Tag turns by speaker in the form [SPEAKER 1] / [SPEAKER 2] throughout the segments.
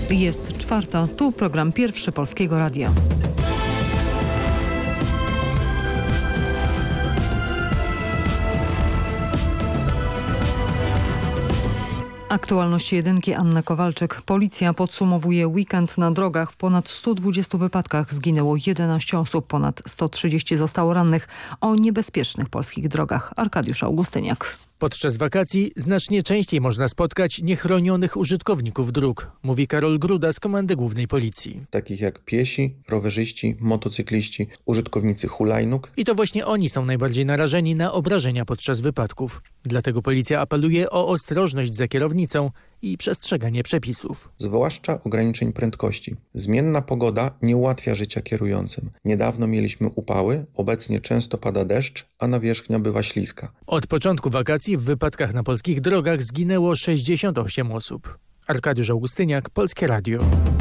[SPEAKER 1] Jest czwarta, tu program Pierwszy Polskiego Radia. Aktualności jedynki, Anna Kowalczyk. Policja podsumowuje weekend na drogach. W ponad 120 wypadkach zginęło 11 osób, ponad 130 zostało rannych. O niebezpiecznych polskich drogach Arkadiusz Augustyniak.
[SPEAKER 2] Podczas wakacji znacznie częściej można spotkać niechronionych użytkowników dróg, mówi Karol Gruda z Komendy Głównej Policji.
[SPEAKER 3] Takich jak piesi, rowerzyści, motocykliści, użytkownicy hulajnóg.
[SPEAKER 2] I to właśnie oni są najbardziej narażeni na obrażenia podczas wypadków. Dlatego policja apeluje o ostrożność za kierownicą i przestrzeganie przepisów.
[SPEAKER 3] Zwłaszcza ograniczeń prędkości. Zmienna pogoda nie ułatwia życia kierującym. Niedawno mieliśmy upały, obecnie często pada deszcz, a nawierzchnia bywa śliska.
[SPEAKER 2] Od początku wakacji w wypadkach na polskich drogach zginęło 68 osób. Arkadiusz Augustyniak, Polskie Radio.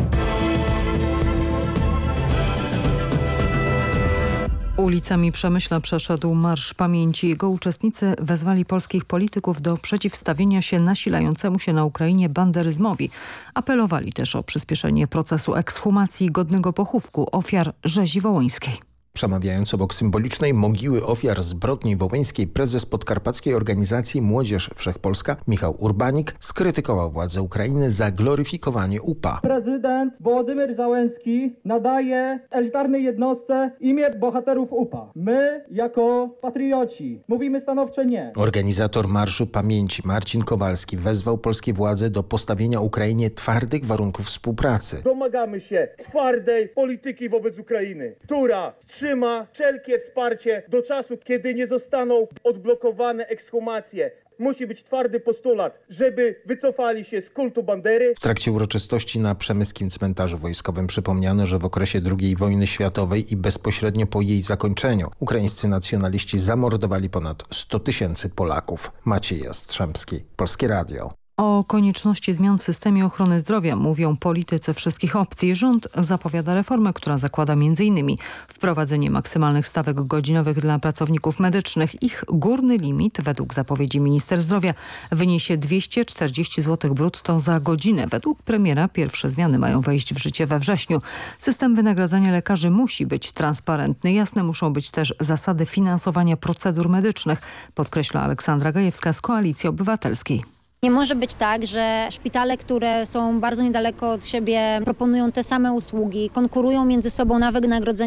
[SPEAKER 1] Ulicami Przemyśla przeszedł Marsz Pamięci. Jego uczestnicy wezwali polskich polityków do przeciwstawienia się nasilającemu się na Ukrainie banderyzmowi. Apelowali też o przyspieszenie procesu ekshumacji godnego pochówku ofiar rzezi wołyńskiej.
[SPEAKER 4] Przemawiając obok symbolicznej mogiły ofiar zbrodni wołyńskiej, prezes podkarpackiej organizacji Młodzież Wszechpolska Michał Urbanik skrytykował władze Ukrainy za gloryfikowanie UPA.
[SPEAKER 5] Prezydent Wołodymyr Załęski nadaje elitarnej jednostce imię bohaterów UPA. My, jako patrioci, mówimy stanowcze nie.
[SPEAKER 4] Organizator Marszu Pamięci Marcin Kowalski wezwał polskie władze do postawienia Ukrainie twardych warunków współpracy.
[SPEAKER 6] Domagamy się twardej polityki wobec Ukrainy, która wstrzyma wszelkie wsparcie do czasu, kiedy nie zostaną odblokowane ekshumacje. Musi być twardy postulat, żeby wycofali się z kultu bandery.
[SPEAKER 4] W trakcie uroczystości na przemyskim cmentarzu wojskowym przypomniano, że w okresie II wojny światowej i bezpośrednio po jej zakończeniu ukraińscy nacjonaliści zamordowali ponad 100 000 Polaków. Maciej Jastrzębski, Polskie Radio.
[SPEAKER 1] O konieczności zmian w systemie ochrony zdrowia mówią politycy wszystkich opcji. Rząd zapowiada reformę, która zakłada m.in. wprowadzenie maksymalnych stawek godzinowych dla pracowników medycznych. Ich górny limit, według zapowiedzi minister zdrowia, wyniesie 240 zł brutto za godzinę. Według premiera pierwsze zmiany mają wejść w życie we wrześniu. System wynagradzania lekarzy musi być transparentny. Jasne muszą być też zasady finansowania procedur medycznych, podkreśla Aleksandra Gajewska z Koalicji Obywatelskiej.
[SPEAKER 7] Nie może być tak, że szpitale, które są bardzo niedaleko od siebie, proponują te same usługi, konkurują między sobą na wynagrodzenie